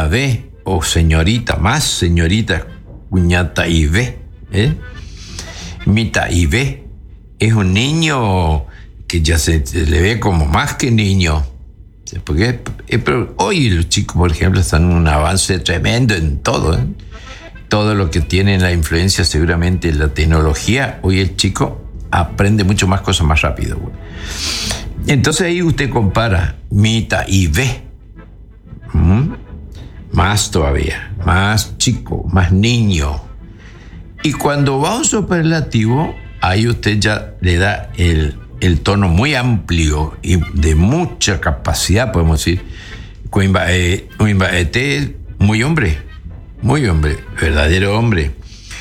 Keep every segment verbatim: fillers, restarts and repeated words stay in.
cuñade o señorita, más señorita, cuñata Ibe, ¿eh? Mita Ibe es un niño que ya se, se le ve como más que niño. Porque eh, pero hoy los chicos, por ejemplo, están en un avance tremendo en todo, ¿eh? Todo lo que tiene la influencia seguramente en la tecnología, hoy el chico aprende mucho más cosas más rápido. Güey. Entonces ahí usted compara Mita y ve. ¿Mm? Más todavía, más chico, más niño. Y cuando va a un superlativo, ahí usted ya le da el, el tono muy amplio y de mucha capacidad, podemos decir. Cuimbaete, muy hombre, muy hombre, verdadero hombre.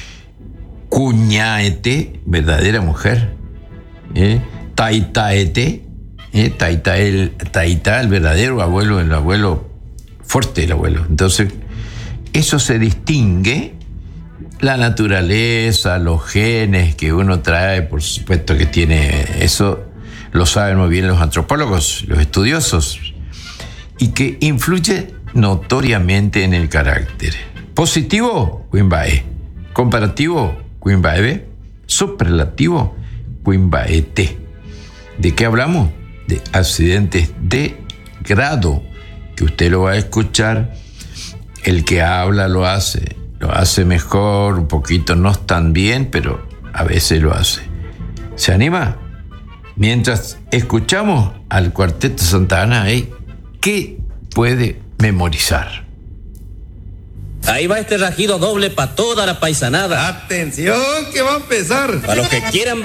Cuñaete, verdadera mujer. ¿Eh? Taitaete, ¿eh? Taita, el, taita, el verdadero abuelo, el abuelo fuerte, el abuelo. Entonces, eso se distingue. La naturaleza, los genes que uno trae, por supuesto que tiene eso, lo saben muy bien los antropólogos, los estudiosos, y que influye notoriamente en el carácter. Positivo, Quimbae. Comparativo, Quimbae. Superlativo, Quimbaete. ¿De qué hablamos? De accidentes de grado, que usted lo va a escuchar, el que habla lo hace. Lo hace mejor, un poquito no tan bien, pero a veces lo hace. ¿Se anima? Mientras escuchamos al Cuarteto Santa Ana, ¿eh? ¿Qué puede memorizar? Ahí va este rajido doble para toda la paisanada. ¡Atención, que va a empezar! Para los que quieran